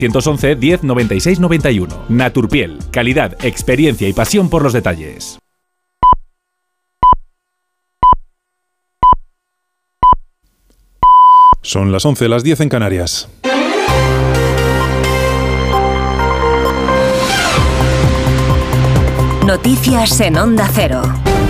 911 10 96 91. Naturpiel. Calidad, experiencia y pasión por los detalles. Son las 11, las 10 en Canarias. Noticias en Onda Cero.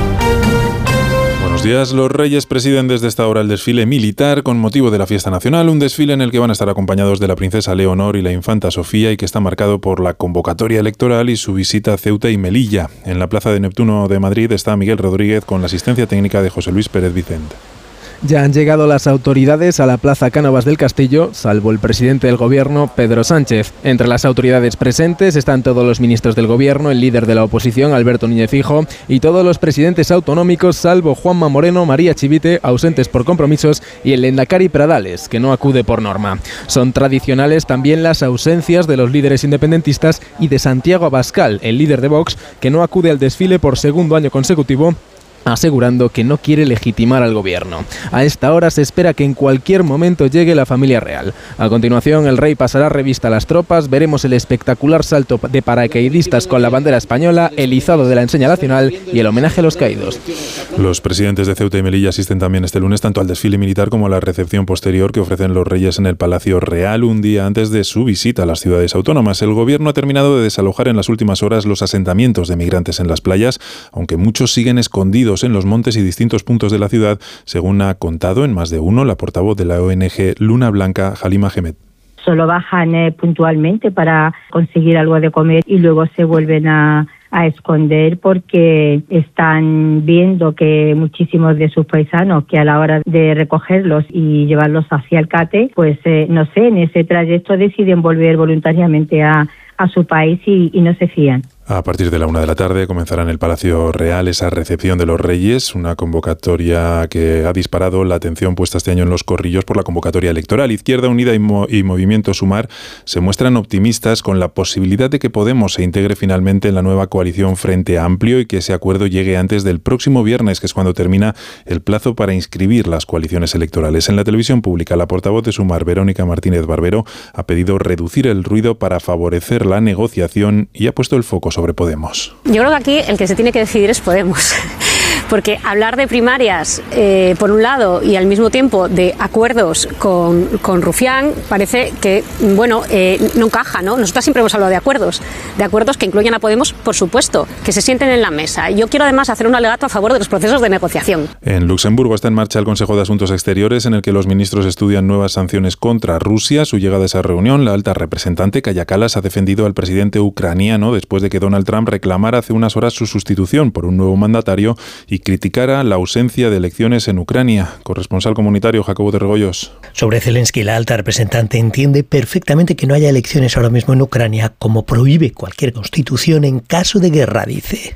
Buenos días. Los Reyes presiden desde esta hora el desfile militar con motivo de la fiesta nacional, un desfile en el que van a estar acompañados de la princesa Leonor y la infanta Sofía y que está marcado por la convocatoria electoral y su visita a Ceuta y Melilla. En la Plaza de Neptuno de Madrid está Miguel Rodríguez con la asistencia técnica de José Luis Pérez Vicente. Ya han llegado las autoridades a la Plaza Cánovas del Castillo, salvo el presidente del Gobierno, Pedro Sánchez. Entre las autoridades presentes están todos los ministros del Gobierno, el líder de la oposición, Alberto Núñez Feijóo, y todos los presidentes autonómicos, salvo Juanma Moreno, María Chivite, ausentes por compromisos, y el Lehendakari Pradales, que no acude por norma. Son tradicionales también las ausencias de los líderes independentistas y de Santiago Abascal, el líder de Vox, que no acude al desfile por segundo año consecutivo, asegurando que no quiere legitimar al gobierno. A esta hora se espera que en cualquier momento llegue la familia real. A continuación, el rey pasará revista a las tropas, veremos el espectacular salto de paracaidistas con la bandera española, el izado de la enseña nacional y el homenaje a los caídos. Los presidentes de Ceuta y Melilla asisten también este lunes tanto al desfile militar como a la recepción posterior que ofrecen los reyes en el Palacio Real un día antes de su visita a las ciudades autónomas. El gobierno ha terminado de desalojar en las últimas horas los asentamientos de migrantes en las playas, aunque muchos siguen escondidos en los montes y distintos puntos de la ciudad, según ha contado en más de uno la portavoz de la ONG Luna Blanca, Halima Hamed. Solo bajan puntualmente para conseguir algo de comer y luego se vuelven a esconder porque están viendo que muchísimos de sus paisanos que a la hora de recogerlos y llevarlos hacia el CATE, pues no sé, en ese trayecto deciden volver voluntariamente a su país y no se fían. A partir de la 1 de la tarde comenzará en el Palacio Real esa recepción de los Reyes, una convocatoria que ha disparado la atención puesta este año en los corrillos por la convocatoria electoral. Izquierda Unida y Movimiento Sumar se muestran optimistas con la posibilidad de que Podemos se integre finalmente en la nueva coalición Frente Amplio y que ese acuerdo llegue antes del próximo viernes, que es cuando termina el plazo para inscribir las coaliciones electorales. En la televisión pública, la portavoz de Sumar, Verónica Martínez Barbero, ha pedido reducir el ruido para favorecer la negociación y ha puesto el foco sobre Podemos. Yo creo que aquí el que se tiene que decidir es Podemos. Porque hablar de primarias, por un lado, y al mismo tiempo de acuerdos con Rufián, parece que, bueno, no encaja, ¿no? Nosotras siempre hemos hablado de acuerdos que incluyan a Podemos, por supuesto, que se sienten en la mesa. Yo quiero además hacer un alegato a favor de los procesos de negociación. En Luxemburgo está en marcha el Consejo de Asuntos Exteriores, en el que los ministros estudian nuevas sanciones contra Rusia. Su llegada a esa reunión, la alta representante Kaja Kallas ha defendido al presidente ucraniano después de que Donald Trump reclamara hace unas horas su sustitución por un nuevo mandatario y criticara la ausencia de elecciones en Ucrania. Corresponsal comunitario Jacobo de Regoyos. Sobre Zelensky, la alta representante entiende perfectamente que no haya elecciones ahora mismo en Ucrania, como prohíbe cualquier constitución en caso de guerra, dice.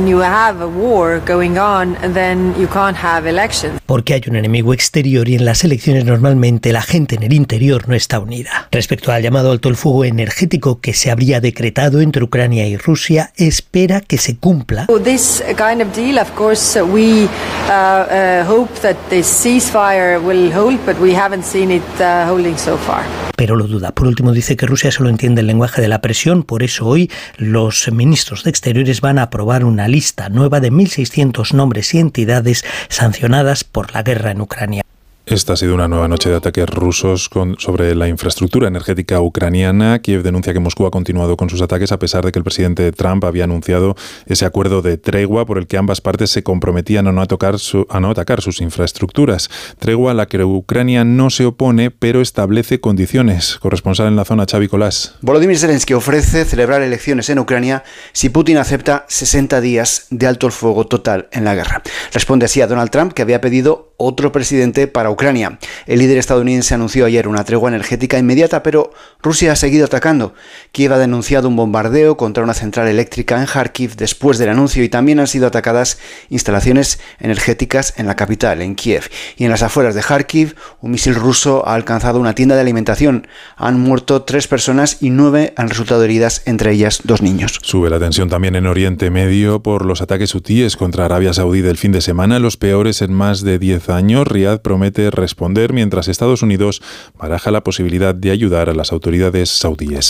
Porque hay un enemigo exterior y en las elecciones normalmente la gente en el interior no está unida. Respecto al llamado alto el fuego energético que se habría decretado entre Ucrania y Rusia, espera que se cumpla. Pero lo duda. Por último, dice que Rusia solo entiende el lenguaje de la presión, por eso hoy los ministros de Exteriores van a aprobar una lista nueva de 1.600 nombres y entidades sancionadas por la guerra en Ucrania. Esta ha sido una nueva noche de ataques rusos sobre la infraestructura energética ucraniana. Kiev denuncia que Moscú ha continuado con sus ataques a pesar de que el presidente Trump había anunciado ese acuerdo de tregua por el que ambas partes se comprometían a no atacar sus infraestructuras. Tregua a la que Ucrania no se opone, pero establece condiciones. Corresponsal en la zona, Xavi Colás. Volodymyr Zelensky ofrece celebrar elecciones en Ucrania si Putin acepta 60 días de alto el fuego total en la guerra. Responde así a Donald Trump, que había pedido otro presidente para Ucrania. El líder estadounidense anunció ayer una tregua energética inmediata, pero Rusia ha seguido atacando. Kiev ha denunciado un bombardeo contra una central eléctrica en Kharkiv después del anuncio y también han sido atacadas instalaciones energéticas en la capital, en Kiev. Y en las afueras de Kharkiv, un misil ruso ha alcanzado una tienda de alimentación. Han muerto 3 personas y 9 han resultado heridas, entre ellas 2 niños. Sube la tensión también en Oriente Medio por los ataques hutíes contra Arabia Saudí del fin de semana, los peores en más de 10 años. Riad promete responder mientras Estados Unidos baraja la posibilidad de ayudar a las autoridades saudíes.